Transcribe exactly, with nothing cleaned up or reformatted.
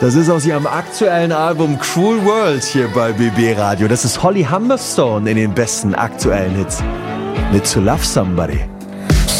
Das ist aus ihrem aktuellen Album Cruel World hier bei B B Radio. Das ist Holly Humberstone in den besten aktuellen Hits mit To Love Somebody.